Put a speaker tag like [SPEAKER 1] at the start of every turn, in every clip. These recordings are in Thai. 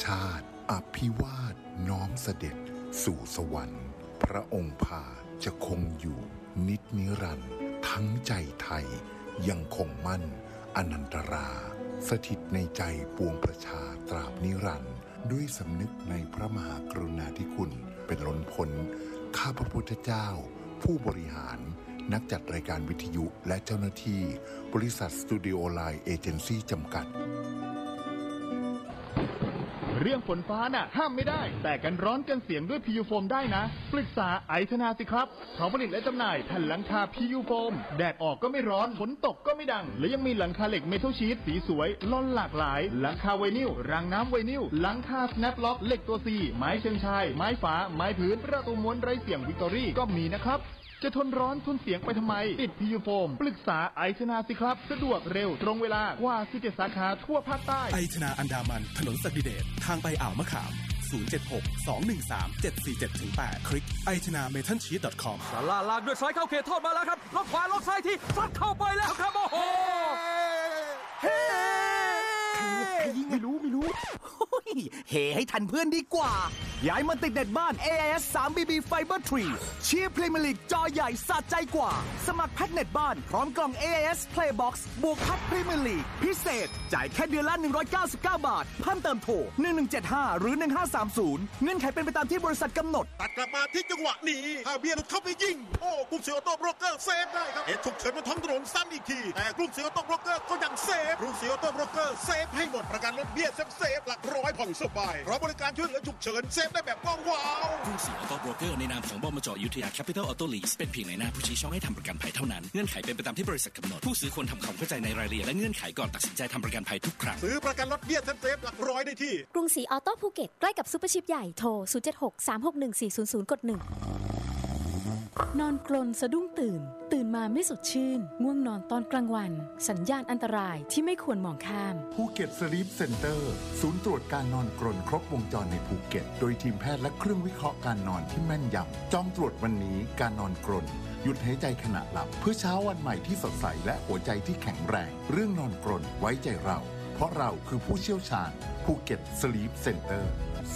[SPEAKER 1] ชาติอภิวาทน้อมเสด็จสู่สวรรค์พระองค์พาจะคงอยู่นิจนิรันดร์ทั้งใจไทยยังคงมั่นอนันตราสถิตในใจปวงประชาตราบนิรันดร์ด้วยสำนึกในพระมหากรุณาธิคุณเป็นล้นพ้นข้าพระพุทธเจ้าผู้บริหารนักจัดรายการวิทยุและเจ้าหน้าที่บริษัทสตูดิโอไลน์เอเจนซี่จำกัด
[SPEAKER 2] เรื่องฝนฟ้าน่ะห้ามไม่ได้แต่กันร้อนกันเสียงด้วยพียูโฟมได้นะปรึกษาไอธนาสิครับเขาผลิตและจำหน่ายแผ่นหลังคาพียูโฟมแดดออกก็ไม่ร้อนฝนตกก็ไม่ดังและยังมีหลังคาเหล็กเมทัลชีทสีสวยล่อนหลากหลายหลังคาไวนิลรางน้ำไวนิลหลังคาสแนปล็อกเหล็กตัวซีไม้เชิงชายไม้ฝาไม้พื้นประตูม้วนไร้เสียงวิกตอรี่ก็มีนะครับจะทนร้อนทนเสียงไปทำไมติดพียูโฟมปรึกษาไอธนาสิครับสะดวกเร็วตรงเวลากว่า17สาขาทั่วภาคใต้
[SPEAKER 3] ไอธนาอันดามันถนนศักดิเดชทางไปอ่าวมะขาม076-213-747-8 คลิก itanametalsheet.com
[SPEAKER 4] สาราลากด้วยสายเข้าเขตโทษมาแล้วครับล็อกขวาล็อกซ้ายที่ซัดเข้าไปแล้วครับโอ้โห
[SPEAKER 5] เฮ้ไม่รู้เฮให้ทันเพื่อนดีกว่าย้ายมาติดเน็ตบ้าน AIS 3BB Fiber 3 เชียร์พรีเมียร์ลีกจอใหญ่สะใจกว่าสมัครแพ็กเน็ตบ้านพร้อมกล่อง AIS Playbox บวกพัดพรีเมียร์ลีกพิเศษจ่ายแค่เดือนละ199 บาทเพิ่มเติมโทร1175หรือ1530เงื่อนไขเป็นไปตามที่บริษัทกำหนด
[SPEAKER 6] ตัดกลับมาที่จังหวะนี้ถ้าเบียร์หลุดเข้าไปยิงโอ้กรุงศรีออโต้โบรกเกอร์เซฟได้ครับเหตุฉุกเฉินบนท้องถนนซ้ำอีกทีแต่กรุงศรีออโต้โบรกเกอร์ก็ยังเซฟกรุงศรีออโต้โบรกเกอร์เซฟให้หมดประกันรถเบี้ยเซฟหลักร้อยผ่อนสบายเพราะบริการช่วยเหลือฉุกเฉินเซฟได้แบบว้าว
[SPEAKER 7] กรุงศรีออโต้โบรกเกอร์ในนามของบมจ.อยุธยาแคปิตอลออโต้ลีสเป็นเพียงในหน้าผู้ชี้ช่องให้ทำประกันภัยเท่านั้นเงื่อนไขเป็นไปตามที่บริษัทกำหนดผู้ซื้อควรทำความเข้าใจในรายละเอียดและเงื่อนไขก่อนตัดสินใจทำประกันภัยทุกครั้ง
[SPEAKER 6] ซื้อประกันรถเบี้ยเซฟหลักร้อยได้ที่
[SPEAKER 8] กรุงศรีออโต้ภูเก็ตใกล้กับซุปเปอร์ชิปใหญ่โทร076-361-400กด1นอนกรนสะดุ้งตื่นมาไม่สดชื่นง่วงนอนตอนกลางวันสัญญาณอันตรายที่ไม่ควรมองข้าม
[SPEAKER 1] ภูเก็ตสลีปเซ็นเตอร์ศูนย์ตรวจการนอนกรนครบวงจรในภูเก็ตโดยทีมแพทย์และเครื่องวิเคราะห์การนอนที่แม่นยำจองตรวจวันนี้การนอนกรนหยุดหายใจขณะหลับเพื่อเช้าวันใหม่ที่สดใสและหัวใจที่แข็งแรงเรื่องนอนกรนไว้ใจเราเพราะเราคือผู้เชี่ยวชาญภูเก็ตสลีปเซ็นเตอร์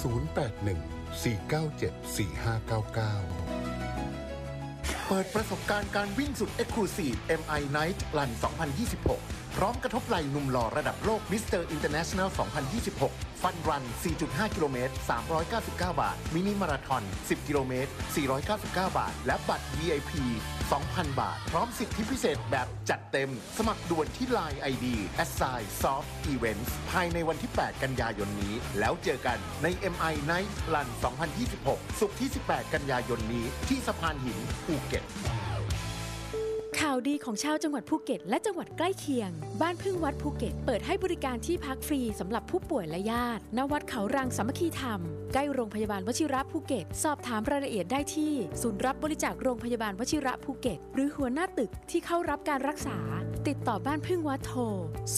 [SPEAKER 1] 081-497-4599เปิดประสบการณ์การวิ่งสุด Exclusive MI Night Run 2026 พร้อมกระทบไหล่หนุ่มหล่อระดับโลก Mr. International 2026 ฟันรัน 4.5 กิโลเมตร 399 บาท มินิมาราธอน 10 กิโลเมตร 499 บาท และบัตร VIP 2,000 บาท พร้อมสิทธิพิเศษแบบจัดเต็ม สมัครด่วนที่ Line ID @soft events ภายในวันที่ 8 กันยายนนี้ แล้วเจอกันใน MI Night Run 2026 ศุกร์ที่ 18 กันยายนนี้ที่สะพานหินภูเก็ต
[SPEAKER 8] ข่าวดีของชาวจังหวัดภูเก็ตและจังหวัดใกล้เคียงบ้านพึ่งวัดภูเก็ตเปิดให้บริการที่พักฟรีสำหรับผู้ป่วยและญาติณวัดเขารังสามัคคีธรรมใกล้โรงพยาบาลวชิระภูเก็ตสอบถามรายละเอียดได้ที่ศูนย์รับบริจาคโรงพยาบาลวชิระภูเก็ตหรือหัวหน้าตึกที่เข้ารับการรักษาติดต่อบ้านพึ่งวัดโทร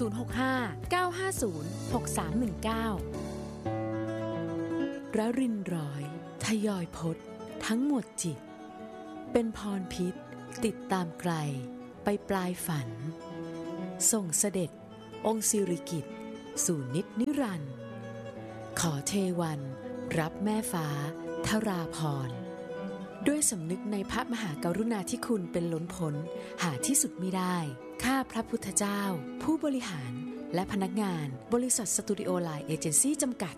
[SPEAKER 8] 065-950-6319ระรินร้อยทยอยพจน์ทั้งหมดจิตเป็นพรพิษติดตามไกลไปปลายฝันส่งเสด็จองค์สิริกิติ์สู่นิจนิรันดร์ขอเทวันรับแม่ฟ้าทราพรด้วยสำนึกในพระมหากรุณาธิคุณเป็นล้นพ้นหาที่สุดมิได้ข้าพระพุทธเจ้าผู้บริหารและพนักงานบริษัทสตูดิโอไลน์เอเจนซี่จำกัด